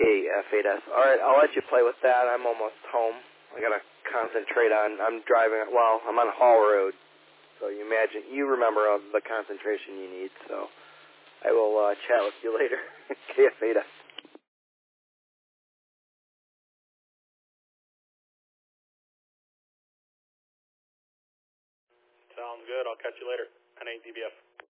KF8S. All right, I'll let you play with that. I'm almost home. I got to concentrate on, I'm driving, well, I'm on Hall Road. So you remember the concentration you need. So I will chat with you later. KF8S. Sounds good. I'll catch you later. N8DBF.